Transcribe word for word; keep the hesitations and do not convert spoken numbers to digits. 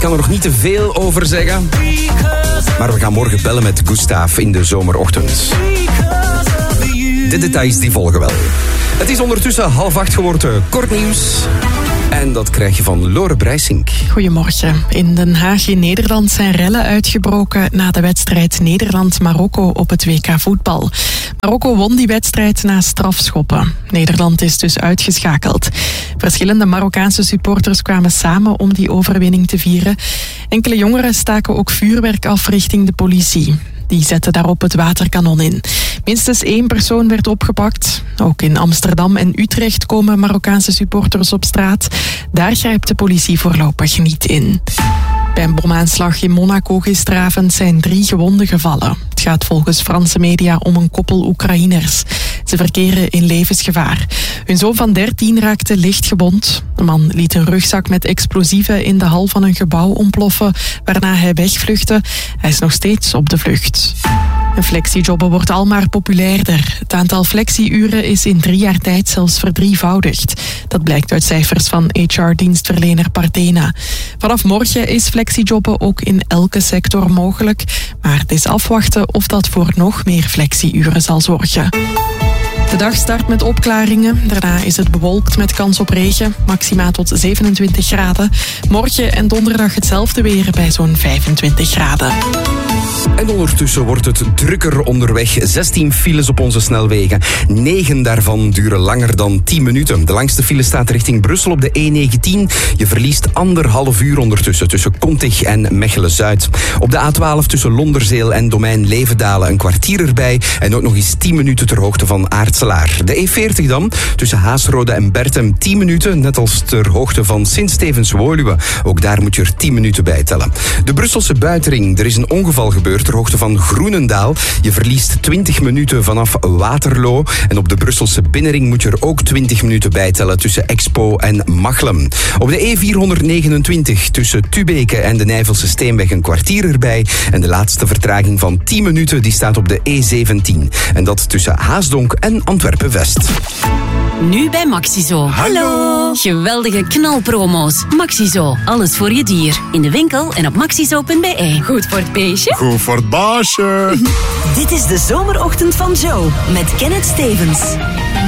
kan er nog niet te veel over zeggen. Maar we gaan morgen bellen met Gustav in de zomerochtend. De details die volgen wel. Het is ondertussen half acht geworden. Kort nieuws. En dat krijg je van Lore Breisink. Goedemorgen. In Den Haag in Nederland zijn rellen uitgebroken na de wedstrijd Nederland-Marokko op het W K voetbal. Marokko won die wedstrijd na strafschoppen. Nederland is dus uitgeschakeld. Verschillende Marokkaanse supporters kwamen samen om die overwinning te vieren. Enkele jongeren staken ook vuurwerk af richting de politie. Die zetten daarop het waterkanon in. Minstens één persoon werd opgepakt. Ook in Amsterdam en Utrecht komen Marokkaanse supporters op straat. Daar grijpt de politie voorlopig niet in. Bij een bomaanslag in Monaco gisteravond zijn drie gewonden gevallen. Het gaat volgens Franse media om een koppel Oekraïners. Ze verkeren in levensgevaar. Hun zoon van dertien raakte licht gewond. De man liet een rugzak met explosieven in de hal van een gebouw ontploffen, waarna hij wegvluchtte. Hij is nog steeds op de vlucht. Een flexijobben wordt al maar populairder. Het aantal flexiuren is in drie jaar tijd zelfs verdrievoudigd. Dat blijkt uit cijfers van H R-dienstverlener Partena. Vanaf morgen is flexijobben ook in elke sector mogelijk. Maar het is afwachten of dat voor nog meer flexiuren zal zorgen. De dag start met opklaringen. Daarna is het bewolkt met kans op regen. Maxima tot zevenentwintig graden. Morgen en donderdag hetzelfde weer bij zo'n vijfentwintig graden. En ondertussen wordt het drukker onderweg. zestien files op onze snelwegen. negen daarvan duren langer dan tien minuten. De langste file staat richting Brussel op de E negentien. Je verliest anderhalf uur ondertussen tussen Kontig en Mechelen-Zuid. Op de A twaalf tussen Londerzeel en Domein Levendalen een kwartier erbij. En ook nog eens tien minuten ter hoogte van Aartselaar. De E veertig dan tussen Haasrode en Bertem tien minuten. Net als ter hoogte van Sint-Stevens-Woluwe. Ook daar moet je er tien minuten bij tellen. De Brusselse buitenring. Er is een ongeval gebeurd ter hoogte van Groenendaal. Je verliest twintig minuten vanaf Waterloo. En op de Brusselse binnenring moet je er ook twintig minuten bij tellen tussen Expo en Machelen. Op de E vierhonderdnegenentwintig tussen Tubeke en de Nijvelse Steenweg een kwartier erbij. En de laatste vertraging van tien minuten die staat op de E zeventien. En dat tussen Haasdonk en Antwerpen-West. Nu bij Maxizo. Hallo! Geweldige knalpromo's. Maxizo, alles voor je dier. In de winkel en op maxizo punt b e. Goed voor het beestje. Goed voor het baasje. Dit is de zomerochtend van Joe met Kenneth Stevens.